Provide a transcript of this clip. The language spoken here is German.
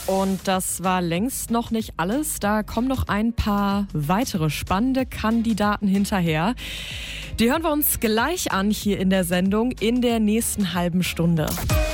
Und das war längst noch nicht alles. Da kommen noch ein paar weitere spannende Kandidaten hinterher. Die hören wir uns gleich an hier in der Sendung in der nächsten halben Stunde.